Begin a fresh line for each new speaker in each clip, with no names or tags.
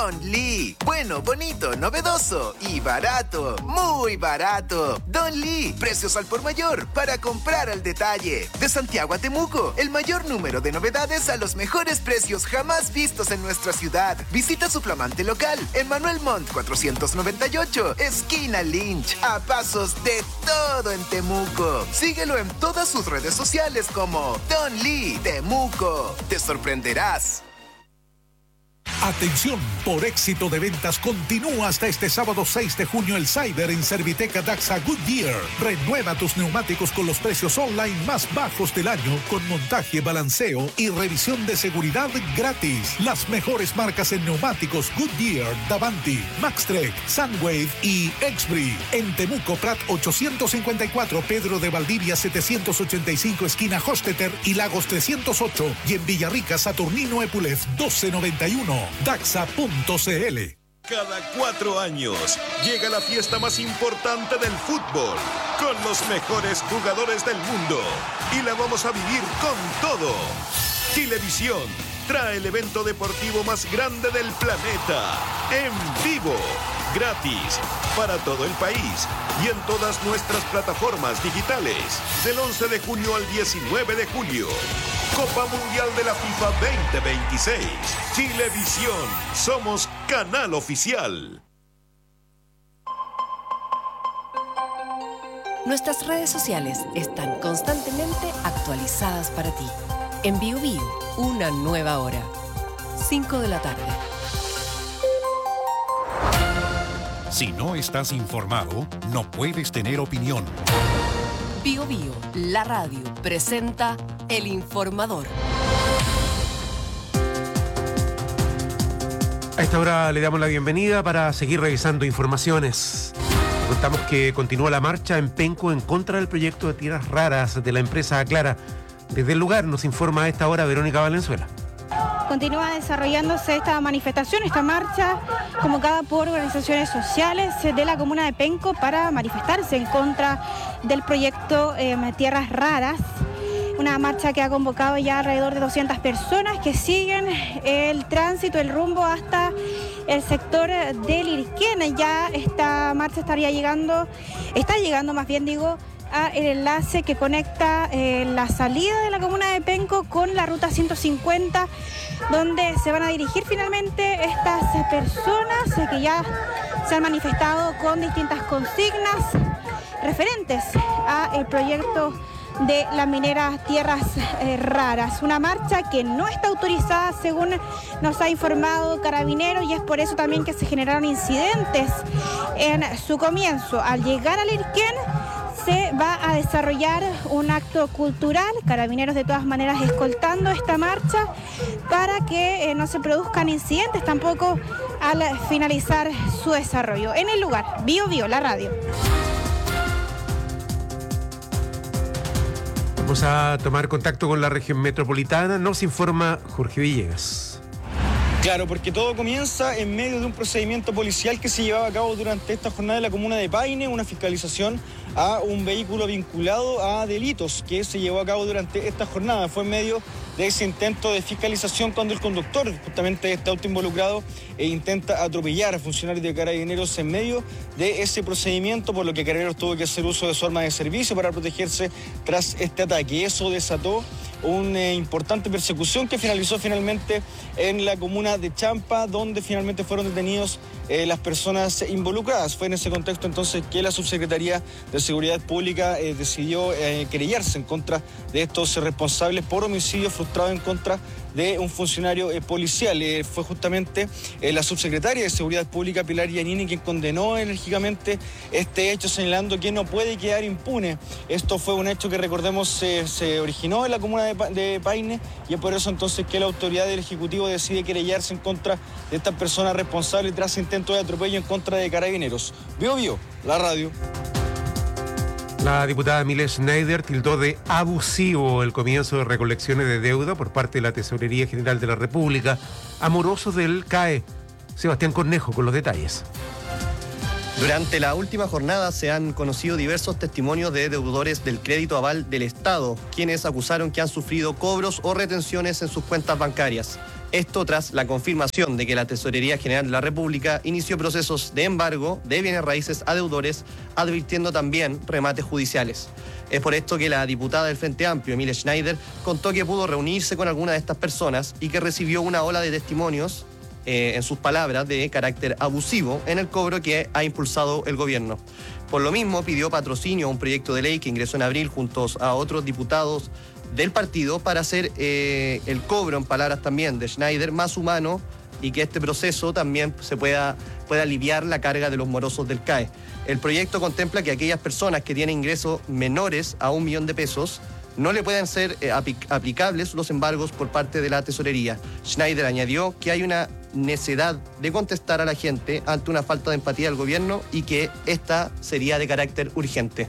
Don Lee. Bueno, bonito, novedoso y barato. Muy barato. Don Lee. Precios al por mayor para comprar al detalle. De Santiago a Temuco. El mayor número de novedades a los mejores precios jamás vistos en nuestra ciudad. Visita su flamante local en Manuel Montt 498, esquina Lynch. A pasos de todo en Temuco. Síguelo en todas sus redes sociales como Don Lee Temuco. Te sorprenderás.
Atención, por éxito de ventas continúa hasta este sábado 6 de junio el Cyber en Serviteca Daxa Goodyear. Renueva tus neumáticos con los precios online más bajos del año, con montaje, balanceo y revisión de seguridad gratis. Las mejores marcas en neumáticos Goodyear, Davanti, Maxtrek, Sunwave y Exbri. En Temuco, Prat 854, Pedro de Valdivia 785, esquina Hostetter y Lagos 308. Y en Villarrica, Saturnino Epulef 1291. Daxa.cl.
Cada 4 años llega la fiesta más importante del fútbol, con los mejores jugadores del mundo. Y la vamos a vivir con todo. Chilevisión trae el evento deportivo más grande del planeta, en vivo, gratis, para todo el país y en todas nuestras plataformas digitales, del 11 de junio al 19 de julio. Copa Mundial de la FIFA 2026. Chilevisión, somos canal oficial.
Nuestras redes sociales están constantemente actualizadas para ti. En BioBio, una nueva hora. 5 de la tarde.
Si no estás informado, no puedes tener opinión.
BioBio, la radio, presenta El Informador.
A esta hora le damos la bienvenida para seguir revisando informaciones. Contamos que continúa la marcha en Penco en contra del proyecto de tierras raras de la empresa Aclara. Desde el lugar nos informa a esta hora Verónica Valenzuela.
Continúa desarrollándose esta manifestación, esta marcha convocada por organizaciones sociales de la comuna de Penco para manifestarse en contra del proyecto Tierras Raras. Una marcha que ha convocado ya alrededor de 200 personas que siguen el tránsito, el rumbo hasta el sector del Irquén. Ya esta marcha está llegando más bien digo, a el enlace que conecta la salida de la comuna de Penco con la ruta 150, donde se van a dirigir finalmente estas personas que ya se han manifestado con distintas consignas referentes al proyecto de las mineras Tierras Raras. Una marcha que no está autorizada según nos ha informado Carabineros, y es por eso también que se generaron incidentes en su comienzo. Al llegar al Irquén se va a desarrollar un acto cultural, Carabineros de todas maneras escoltando esta marcha para que no se produzcan incidentes tampoco al finalizar su desarrollo. En el lugar, BioBio, la radio.
Vamos a tomar contacto con la región metropolitana, nos informa Jorge Villegas.
Claro, porque todo comienza en medio de un procedimiento policial que se llevaba a cabo durante esta jornada en la comuna de Paine, una fiscalización a un vehículo vinculado a delitos que se llevó a cabo durante esta jornada. Fue en medio de ese intento de fiscalización cuando el conductor, justamente este auto involucrado, intenta atropellar a funcionarios de Carabineros en medio de ese procedimiento, por lo que Carabineros tuvo que hacer uso de su arma de servicio para protegerse tras este ataque. Eso desató una importante persecución que finalizó finalmente en la comuna de Champa, donde finalmente fueron detenidos las personas involucradas. Fue en ese contexto entonces que la Subsecretaría de Seguridad Pública decidió querellarse en contra de estos responsables por homicidio frustrado en contra de un funcionario policial. Fue justamente la subsecretaria de Seguridad Pública, Pilar Giannini, quien condenó enérgicamente este hecho, señalando que no puede quedar impune. Esto fue un hecho que, recordemos, se originó en la comuna de Paine, y es por eso entonces que la autoridad del Ejecutivo decide querellarse en contra de estas personas responsables tras intento de atropello en contra de Carabineros. BioBio, la radio.
La diputada Mile Schneider tildó de abusivo el comienzo de recolecciones de deuda por parte de la Tesorería General de la República a morosos del CAE. Sebastián Cornejo con los detalles.
Durante la última jornada se han conocido diversos testimonios de deudores del crédito aval del Estado, quienes acusaron que han sufrido cobros o retenciones en sus cuentas bancarias. Esto tras la confirmación de que la Tesorería General de la República inició procesos de embargo de bienes raíces a deudores, advirtiendo también remates judiciales. Es por esto que la diputada del Frente Amplio, Emilia Schneider, contó que pudo reunirse con alguna de estas personas y que recibió una ola de testimonios, en sus palabras, de carácter abusivo en el cobro que ha impulsado el gobierno. Por lo mismo, pidió patrocinio a un proyecto de ley que ingresó en abril junto a otros diputados del partido para hacer el cobro, en palabras también de Schneider, más humano y que este proceso también se pueda aliviar la carga de los morosos del CAE. El proyecto contempla que aquellas personas que tienen ingresos menores a 1 millón de pesos no le pueden ser aplicables los embargos por parte de la tesorería. Schneider añadió que hay una necedad de contestar a la gente ante una falta de empatía del gobierno y que esta sería de carácter urgente.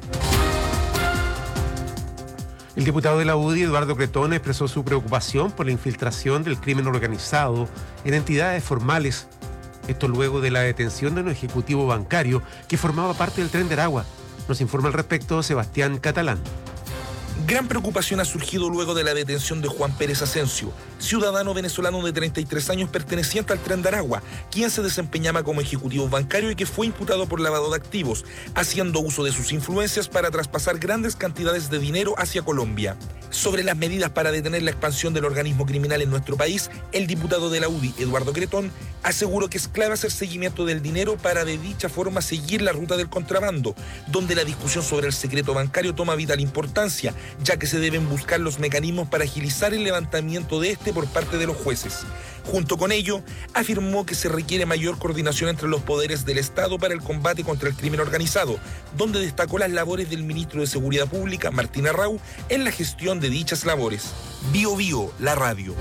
El diputado de la UDI, Eduardo Cretón, expresó su preocupación por la infiltración del crimen organizado en entidades formales. Esto luego de la detención de un ejecutivo bancario que formaba parte del Tren de Aragua. Nos informa al respecto Sebastián Catalán.
Gran preocupación ha surgido luego de la detención de Juan Pérez Asensio, ciudadano venezolano de 33 años perteneciente al Tren de Aragua, quien se desempeñaba como ejecutivo bancario y que fue imputado por lavado de activos, haciendo uso de sus influencias para traspasar grandes cantidades de dinero hacia Colombia. Sobre las medidas para detener la expansión del organismo criminal en nuestro país, el diputado de la UDI, Eduardo Cretón, aseguró que es clave hacer seguimiento del dinero para de dicha forma seguir la ruta del contrabando, donde la discusión sobre el secreto bancario toma vital importancia, ya que se deben buscar los mecanismos para agilizar el levantamiento de este por parte de los jueces. Junto con ello, afirmó que se requiere mayor coordinación entre los poderes del Estado para el combate contra el crimen organizado, donde destacó las labores del ministro de Seguridad Pública, Martín Arrau, en la gestión de dichas labores. Bio Bio, la radio.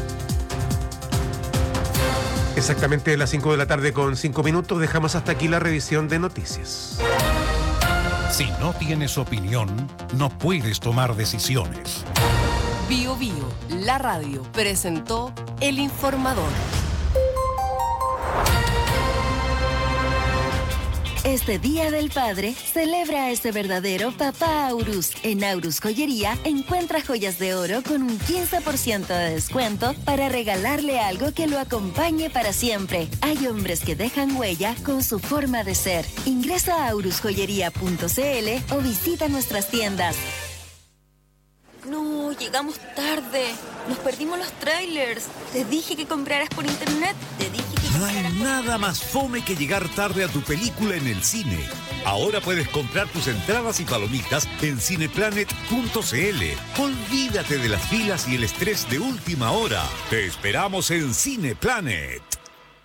Exactamente a las 5 de la tarde con 5 minutos, dejamos hasta aquí la revisión de noticias.
Si no tienes opinión, no puedes tomar decisiones.
Bio Bio, la radio, presentó El Informador.
Este Día del Padre, celebra a ese verdadero papá Aurus. En Aurus Joyería, encuentra joyas de oro con un 15% de descuento para regalarle algo que lo acompañe para siempre. Hay hombres que dejan huella con su forma de ser. Ingresa a aurusjoyería.cl o visita nuestras tiendas.
No, llegamos tarde. Nos perdimos los trailers. Te dije que compraras por internet.
No hay nada más fome que llegar tarde a tu película en el cine. Ahora puedes comprar tus entradas y palomitas en cineplanet.cl. Olvídate de las filas y el estrés de última hora. Te esperamos en Cineplanet.